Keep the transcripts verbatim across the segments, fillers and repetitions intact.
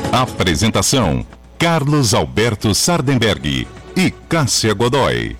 Apresentação: Carlos Alberto Sardenberg e Cássia Godoy.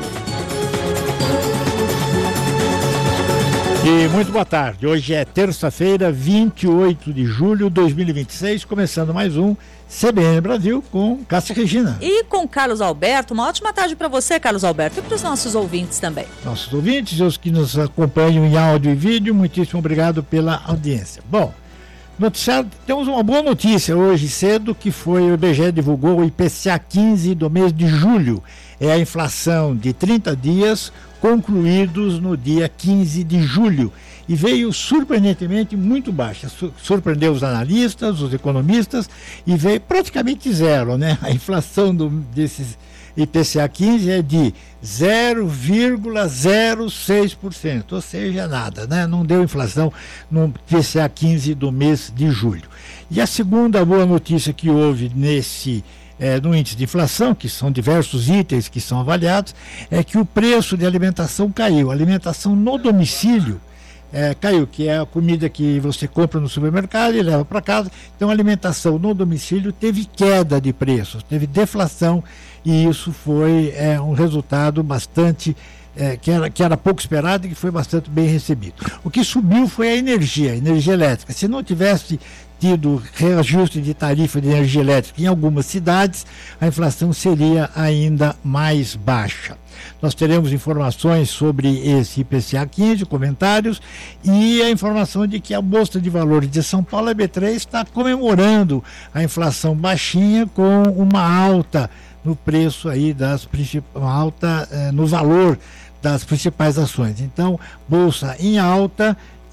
E muito boa tarde. Hoje é terça-feira, vinte e oito de julho de dois mil e vinte e seis, começando mais um C B N Brasil com Cássia Regina. E com Carlos Alberto. Uma ótima tarde para você, Carlos Alberto, e para os nossos ouvintes também. Nossos ouvintes e os que nos acompanham em áudio e vídeo, muitíssimo obrigado pela audiência. Bom, noticiário, temos uma boa notícia hoje cedo, que foi o I B G E divulgou o I P C A quinze do mês de julho. É a inflação de trinta dias concluídos no dia quinze de julho e veio surpreendentemente muito baixa, surpreendeu os analistas, os economistas e veio praticamente zero, né? A inflação do, desses I P C A quinze é de zero vírgula zero seis por cento, ou seja, nada, né? Não deu inflação no I P C A quinze do mês de julho. E a segunda boa notícia que houve nesse É, no índice de inflação, que são diversos itens que são avaliados, é que o preço de alimentação caiu. A alimentação no domicílio é, caiu, que é a comida que você compra no supermercado e leva para casa. Então a alimentação no domicílio teve queda de preços, teve deflação, e isso foi é, um resultado bastante é, que, era, que era pouco esperado e que foi bastante bem recebido. O que subiu foi a energia, a energia elétrica. Se não tivesse tido reajuste de tarifa de energia elétrica em algumas cidades, a inflação seria ainda mais baixa. Nós teremos informações sobre esse I P C A quinze, comentários, e a informação de que a Bolsa de Valores de São Paulo, a B três, está comemorando a inflação baixinha com uma alta no preço aí das principais, uma alta eh, no valor das principais ações. Então, Bolsa em alta,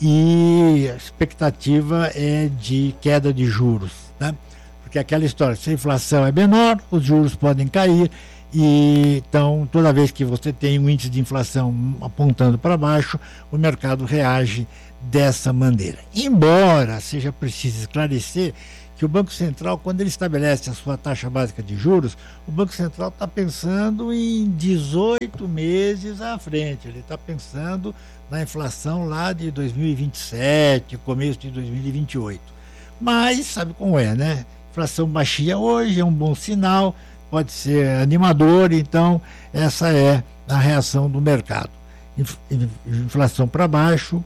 e a expectativa é de queda de juros, né? Porque aquela história, se a inflação é menor, os juros podem cair, e então toda vez que você tem um índice de inflação apontando para baixo, o mercado reage dessa maneira. Embora seja preciso esclarecer que o Banco Central, quando ele estabelece a sua taxa básica de juros, o Banco Central está pensando em dezoito meses à frente, ele está pensando na inflação lá de dois mil e vinte e sete, começo de dois mil e vinte e oito. Mas sabe como é, né? Inflação baixinha hoje é um bom sinal, pode ser animador, então essa é a reação do mercado. Inflação para baixo,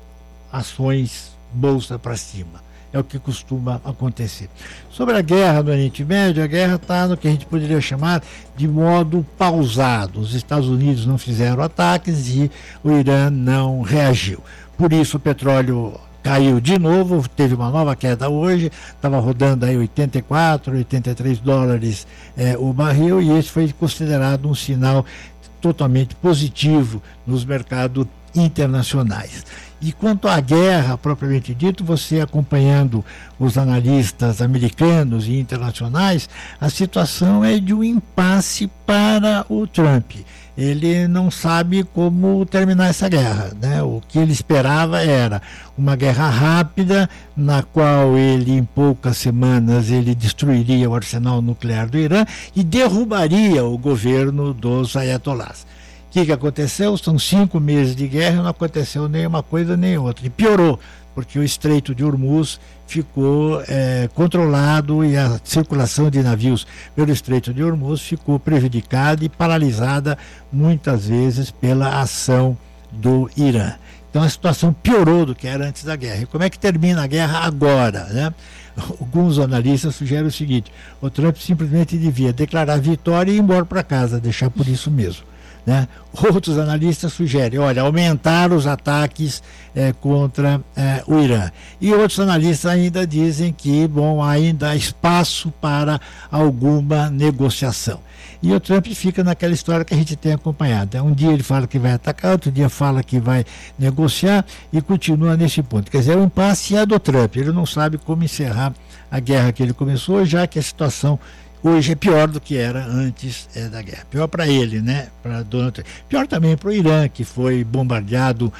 ações, bolsa para cima. É o que costuma acontecer. Sobre a guerra no Oriente Médio, a guerra está no que a gente poderia chamar de modo pausado. Os Estados Unidos não fizeram ataques e o Irã não reagiu. Por isso o petróleo caiu de novo, teve uma nova queda hoje, estava rodando aí oitenta e quatro, oitenta e três dólares é, o barril, e esse foi considerado um sinal totalmente positivo nos mercados internacionais. E quanto à guerra propriamente dito, você acompanhando os analistas americanos e internacionais, a situação é de um impasse para o Trump. Ele não sabe como terminar essa guerra, né? O que ele esperava era uma guerra rápida, na qual ele, em poucas semanas, ele destruiria o arsenal nuclear do Irã e derrubaria o governo dos ayatolás. O que, que aconteceu? São cinco meses de guerra e não aconteceu nenhuma coisa nem outra. E piorou, porque o Estreito de Hormuz ficou é, controlado e a circulação de navios pelo Estreito de Hormuz ficou prejudicada e paralisada muitas vezes pela ação do Irã. Então a situação piorou do que era antes da guerra. E como é que termina a guerra agora, né? Alguns analistas sugerem o seguinte: o Trump simplesmente devia declarar vitória e ir embora para casa, deixar por isso mesmo. Né? Outros analistas sugerem, olha, aumentar os ataques é, contra é, o Irã. E outros analistas ainda dizem que, bom, ainda há espaço para alguma negociação. E o Trump fica naquela história que a gente tem acompanhado. Um dia ele fala que vai atacar, outro dia fala que vai negociar e continua nesse ponto. Quer dizer, o impasse é do Trump. Ele não sabe como encerrar a guerra que ele começou, já que a situação hoje é pior do que era antes é, da guerra. Pior para ele, né? Para Donald Trump. Pior também para o Irã, que foi bombardeado,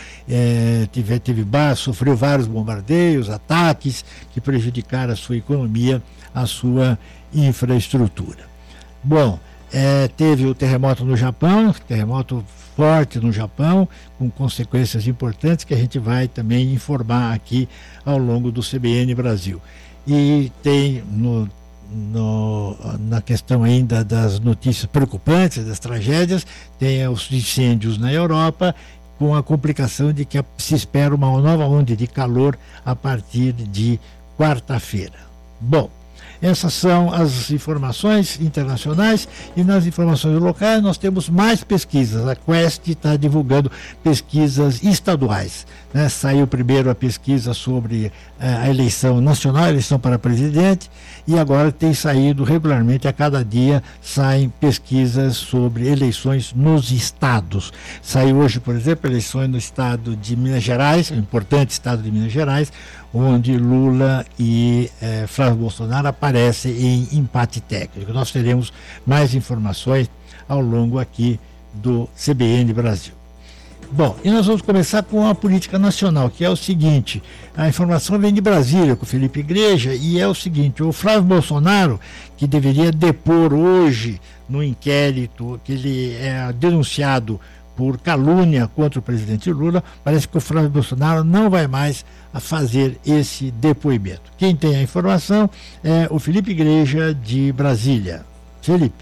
é, teve, teve sofreu vários bombardeios, ataques que prejudicaram a sua economia, a sua infraestrutura. Bom, é, teve o terremoto no Japão, terremoto forte no Japão, com consequências importantes que a gente vai também informar aqui ao longo do C B N Brasil. E tem no no, na questão ainda das notícias preocupantes, das tragédias, tem os incêndios na Europa, com a complicação de que se espera uma nova onda de calor a partir de quarta-feira. Bom, essas são as informações internacionais, e nas informações locais nós temos mais pesquisas. A Quest está divulgando pesquisas estaduais, né? Saiu primeiro a pesquisa sobre eh, a eleição nacional, a eleição para presidente, e agora tem saído regularmente, a cada dia saem pesquisas sobre eleições nos estados. Saiu hoje, por exemplo, eleições no estado de Minas Gerais, o importante estado de Minas Gerais, onde Lula e eh, Flávio Bolsonaro aparecem em empate técnico. Nós teremos mais informações ao longo aqui do C B N Brasil. Bom, e nós vamos começar com a política nacional, que é o seguinte: a informação vem de Brasília, com o Felipe Igreja, e é o seguinte: o Flávio Bolsonaro, que deveria depor hoje no inquérito que ele é denunciado por calúnia contra o presidente Lula, parece que o Flávio Bolsonaro não vai mais a fazer esse depoimento. Quem tem a informação é o Felipe Igreja, de Brasília. Felipe.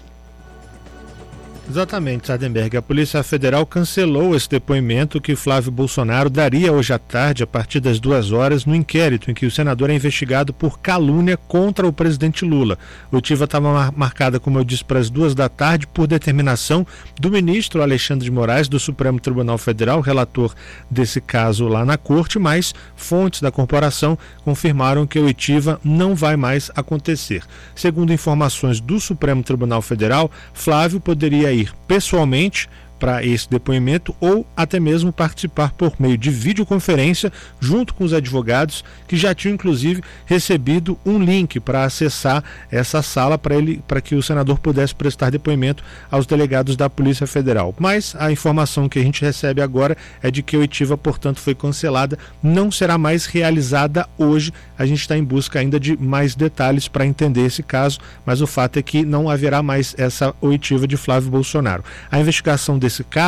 Exatamente, Sardenberg. A Polícia Federal cancelou esse depoimento que Flávio Bolsonaro daria hoje à tarde, a partir das duas horas, no inquérito em que o senador é investigado por calúnia contra o presidente Lula. A oitiva estava marcada, como eu disse, para as duas da tarde, por determinação do ministro Alexandre de Moraes, do Supremo Tribunal Federal, relator desse caso lá na corte, mas fontes da corporação confirmaram que a oitiva não vai mais acontecer. Segundo informações do Supremo Tribunal Federal, Flávio poderia ir pessoalmente para esse depoimento ou até mesmo participar por meio de videoconferência junto com os advogados, que já tinham inclusive recebido um link para acessar essa sala para ele, para que o senador pudesse prestar depoimento aos delegados da Polícia Federal. Mas a informação que a gente recebe agora é de que a oitiva, portanto, foi cancelada, não será mais realizada hoje. A gente está em busca ainda de mais detalhes para entender esse caso, mas o fato é que não haverá mais essa oitiva de Flávio Bolsonaro. A investigação desse caso